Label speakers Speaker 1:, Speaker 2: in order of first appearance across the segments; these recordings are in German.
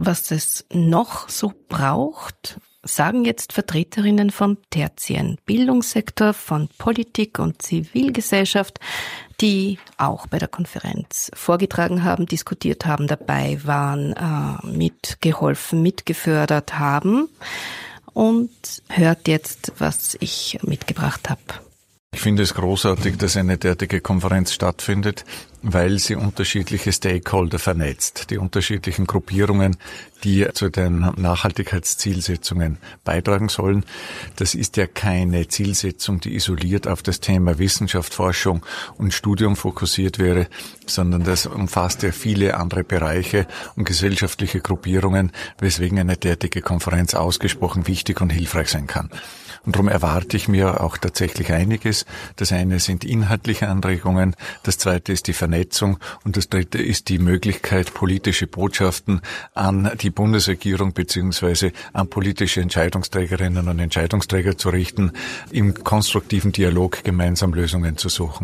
Speaker 1: was es noch so braucht, sagen jetzt Vertreterinnen vom tertiären Bildungssektor, von Politik und Zivilgesellschaft, die auch bei der Konferenz vorgetragen haben, diskutiert haben, dabei waren, mitgeholfen, mitgefördert haben. Und hört jetzt, was ich mitgebracht habe.
Speaker 2: Ich finde es großartig, dass eine derartige Konferenz stattfindet, weil sie unterschiedliche Stakeholder vernetzt, die unterschiedlichen Gruppierungen, die zu den Nachhaltigkeitszielsetzungen beitragen sollen. Das ist ja keine Zielsetzung, die isoliert auf das Thema Wissenschaft, Forschung und Studium fokussiert wäre, sondern das umfasst ja viele andere Bereiche und gesellschaftliche Gruppierungen, weswegen eine derartige Konferenz ausgesprochen wichtig und hilfreich sein kann. Und darum erwarte ich mir auch tatsächlich einiges. Das eine sind inhaltliche Anregungen, das zweite ist die Vernetzung und das dritte ist die Möglichkeit, politische Botschaften an die Bundesregierung bzw. an politische Entscheidungsträgerinnen und Entscheidungsträger zu richten, im konstruktiven Dialog gemeinsam Lösungen zu suchen.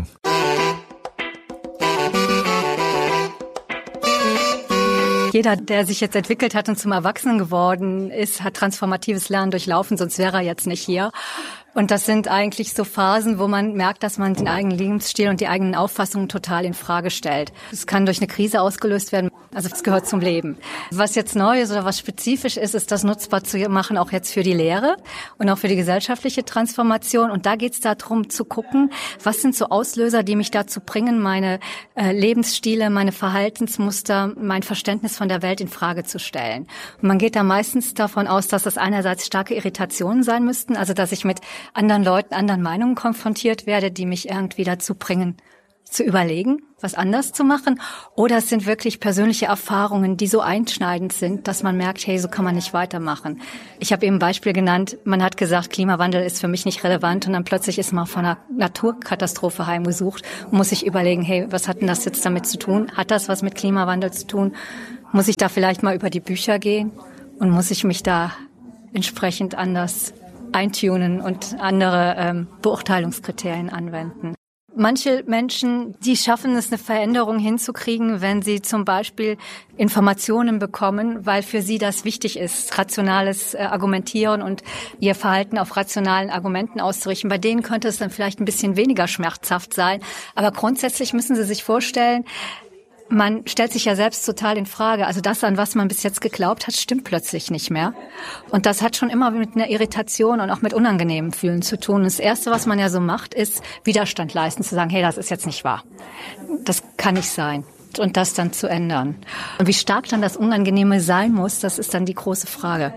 Speaker 3: Jeder, der sich jetzt entwickelt hat und zum Erwachsenen geworden ist, hat transformatives Lernen durchlaufen, sonst wäre er jetzt nicht hier. Und das sind eigentlich so Phasen, wo man merkt, dass man den eigenen Lebensstil und die eigenen Auffassungen total in Frage stellt. Es kann durch eine Krise ausgelöst werden. Also es gehört zum Leben. Was jetzt neu ist oder was spezifisch ist, ist das nutzbar zu machen, auch jetzt für die Lehre und auch für die gesellschaftliche Transformation. Und da geht es darum zu gucken, was sind so Auslöser, die mich dazu bringen, meine Lebensstile, meine Verhaltensmuster, mein Verständnis von der Welt in Frage zu stellen. Und man geht da meistens davon aus, dass das einerseits starke Irritationen sein müssten, also dass ich mit anderen Leuten, anderen Meinungen konfrontiert werde, die mich irgendwie dazu bringen, zu überlegen, was anders zu machen. Oder es sind wirklich persönliche Erfahrungen, die so einschneidend sind, dass man merkt, hey, so kann man nicht weitermachen. Ich habe eben ein Beispiel genannt, man hat gesagt, Klimawandel ist für mich nicht relevant und dann plötzlich ist man von einer Naturkatastrophe heimgesucht und muss sich überlegen, hey, was hat denn das jetzt damit zu tun? Hat das was mit Klimawandel zu tun? Muss ich da vielleicht mal über die Bücher gehen und muss ich mich da entsprechend anders eintunen und andere Beurteilungskriterien anwenden? Manche Menschen, die schaffen es, eine Veränderung hinzukriegen, wenn sie zum Beispiel Informationen bekommen, weil für sie das wichtig ist, rationales Argumentieren und ihr Verhalten auf rationalen Argumenten auszurichten. Bei denen könnte es dann vielleicht ein bisschen weniger schmerzhaft sein. Aber grundsätzlich müssen Sie sich vorstellen, man stellt sich ja selbst total in Frage. Also das, an was man bis jetzt geglaubt hat, stimmt plötzlich nicht mehr. Und das hat schon immer mit einer Irritation und auch mit unangenehmen Fühlen zu tun. Das Erste, was man ja so macht, ist Widerstand leisten, zu sagen, hey, das ist jetzt nicht wahr. Das kann nicht sein. Und das dann zu ändern. Und wie stark dann das Unangenehme sein muss, das ist dann die große Frage.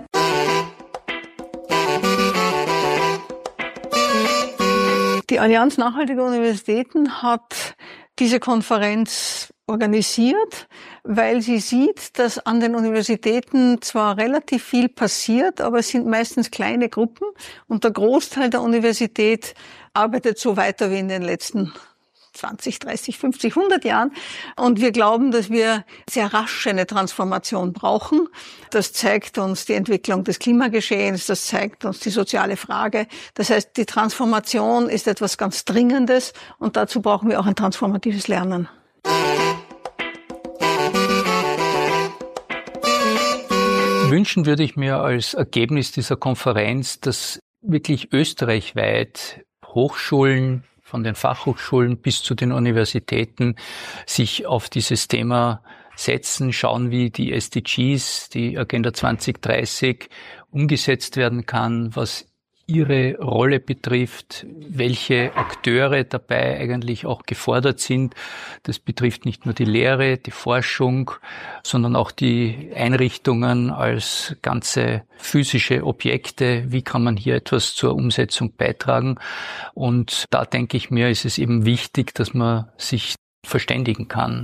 Speaker 4: Die Allianz Nachhaltiger Universitäten hat diese Konferenz organisiert, weil sie sieht, dass an den Universitäten zwar relativ viel passiert, aber es sind meistens kleine Gruppen und der Großteil der Universität arbeitet so weiter wie in den letzten 20, 30, 50, 100 Jahren. Und wir glauben, dass wir sehr rasch eine Transformation brauchen. Das zeigt uns die Entwicklung des Klimageschehens, das zeigt uns die soziale Frage. Das heißt, die Transformation ist etwas ganz Dringendes und dazu brauchen wir auch ein transformatives Lernen.
Speaker 5: Wünschen würde ich mir als Ergebnis dieser Konferenz, dass wirklich österreichweit Hochschulen, von den Fachhochschulen bis zu den Universitäten, sich auf dieses Thema setzen, schauen, wie die SDGs, die Agenda 2030, umgesetzt werden kann, was ihre Rolle betrifft, welche Akteure dabei eigentlich auch gefordert sind. Das betrifft nicht nur die Lehre, die Forschung, sondern auch die Einrichtungen als ganze physische Objekte. Wie kann man hier etwas zur Umsetzung beitragen? Und da denke ich mir, ist es eben wichtig, dass man sich verständigen kann.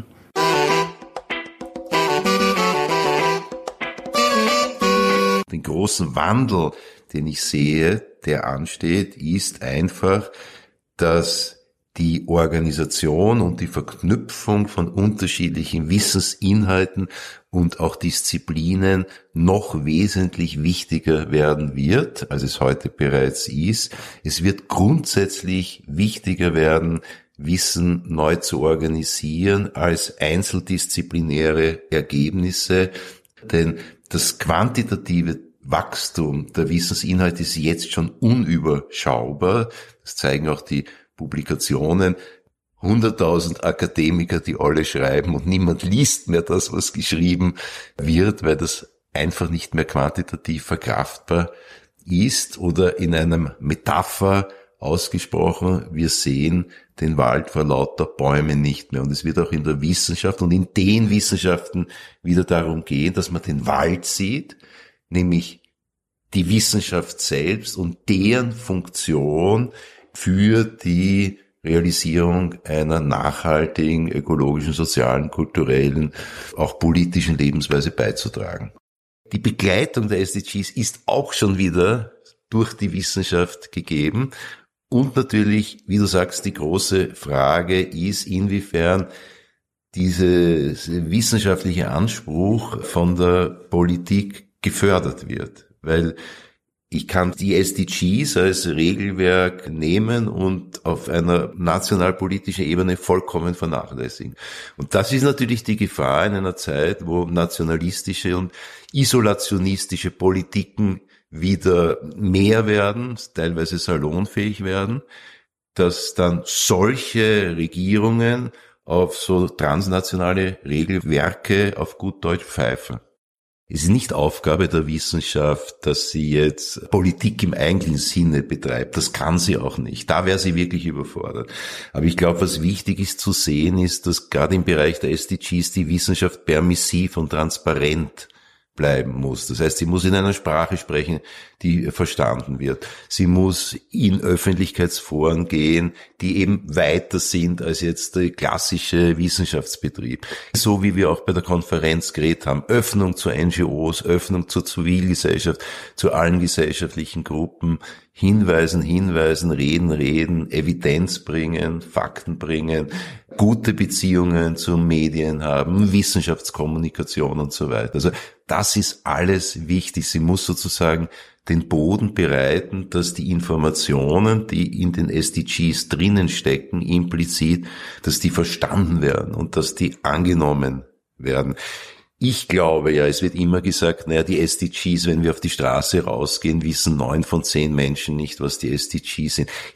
Speaker 6: Den großen Wandel, den ich sehe, der ansteht, ist einfach, dass die Organisation und die Verknüpfung von unterschiedlichen Wissensinhalten und auch Disziplinen noch wesentlich wichtiger werden wird, als es heute bereits ist. Es wird grundsätzlich wichtiger werden, Wissen neu zu organisieren als einzeldisziplinäre Ergebnisse. Denn das quantitative Wachstum der Wissensinhalte ist jetzt schon unüberschaubar. Das zeigen auch die Publikationen. 100.000 Akademiker, die alle schreiben und niemand liest mehr das, was geschrieben wird, weil das einfach nicht mehr quantitativ verkraftbar ist. Oder in einem Metapher ausgesprochen, wir sehen den Wald vor lauter Bäumen nicht mehr. Und es wird auch in der Wissenschaft und in den Wissenschaften wieder darum gehen, dass man den Wald sieht, nämlich die Wissenschaft selbst und deren Funktion für die Realisierung einer nachhaltigen, ökologischen, sozialen, kulturellen, auch politischen Lebensweise beizutragen. Die Begleitung der SDGs ist auch schon wieder durch die Wissenschaft gegeben. Und natürlich, wie du sagst, die große Frage ist, inwiefern dieser wissenschaftliche Anspruch von der Politik gefördert wird. Weil ich kann die SDGs als Regelwerk nehmen und auf einer nationalpolitischen Ebene vollkommen vernachlässigen. Und das ist natürlich die Gefahr in einer Zeit, wo nationalistische und isolationistische Politiken wieder mehr werden, teilweise salonfähig werden, dass dann solche Regierungen auf so transnationale Regelwerke auf gut Deutsch pfeifen. Es ist nicht Aufgabe der Wissenschaft, dass sie jetzt Politik im eigentlichen Sinne betreibt. Das kann sie auch nicht. Da wäre sie wirklich überfordert. Aber ich glaube, was wichtig ist zu sehen, ist, dass gerade im Bereich der SDGs die Wissenschaft permissiv und transparent bleiben muss. Das heißt, sie muss in einer Sprache sprechen, die verstanden wird. Sie muss in Öffentlichkeitsforen gehen, die eben weiter sind als jetzt der klassische Wissenschaftsbetrieb. So wie wir auch bei der Konferenz geredet haben. Öffnung zu NGOs, Öffnung zur Zivilgesellschaft, zu allen gesellschaftlichen Gruppen. Hinweisen, reden, Evidenz bringen, Fakten bringen, gute Beziehungen zu Medien haben, Wissenschaftskommunikation und so weiter. Also das ist alles wichtig. Sie muss sozusagen den Boden bereiten, dass die Informationen, die in den SDGs drinnen stecken, implizit, dass die verstanden werden und dass die angenommen werden. Ich glaube ja, es wird immer gesagt, naja, die SDGs, wenn wir auf die Straße rausgehen, wissen 9 von 10 Menschen nicht, was die SDGs sind.